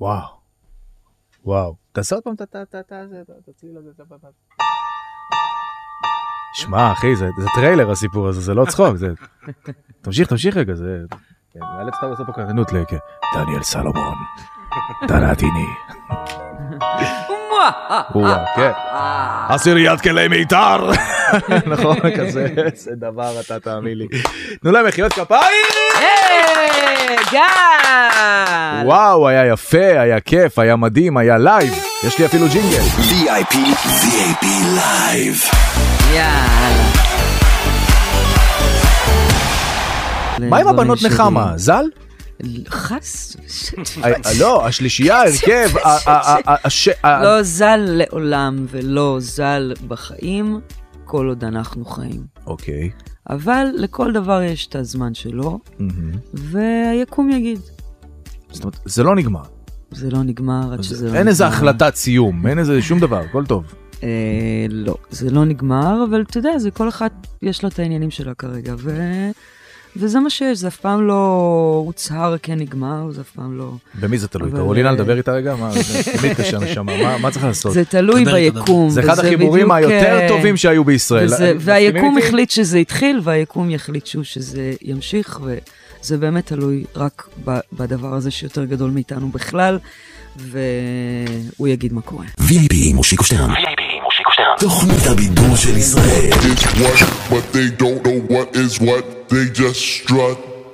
וואו. תעשה עוד פעם תציל לזה. שמע, אחי, זה טריילר הסיפור הזה, זה לא צחוק. תמשיך רגע, זה... מאלץ אתה עושה פה קרנות דניאל סלומון, דנתיני. כן. עשיריית כלי מיתר. נכון, כזה, זה דבר אתה תאמין לי. תנו להם מחיאות כפיים. גל. וואו, היה יפה, היה כיף, היה מדהים, היה לייב. יש לי אפילו ג'ינגל. VIP לייב. יאללה. מה עם הבנות נחמה? זל? חס? לא, השלישייה, הרכב. לא זל לעולם ולא זל בחיים, כל עוד אנחנו חיים. אוקיי. אבל לכל דבר יש את הזמן שלו, והיקום יגיד. זאת אומרת, זה לא נגמר. זה לא נגמר עד שזה לא נגמר. אין איזה החלטת סיום, אין איזה שום דבר, הכל טוב. לא, זה לא נגמר, אבל אתה יודע, זה כל אחד יש לו את העניינים שלה כרגע, וזה מה שיש, זה אף פעם לא הוצהר כן נגמר, זה אף פעם לא... במי זה תלוי? קרולינה, לדבר איתה רגע? תמיד קשה נשמה, מה צריך לעשות? זה תלוי ביקום. זה אחד החיבורים היותר טובים שהיו בישראל. והיקום החליט שזה התחיל, והיקום יחליט שזה ימשיך, וזה באמת תלוי רק בדבר הזה שיותר גדול מאיתנו בכלל, והוא יגיד מה קורה. VIP מושיקו שטרן. תוכנית הבידור של ישראל. It's what, but they don't know what is what. They just strut.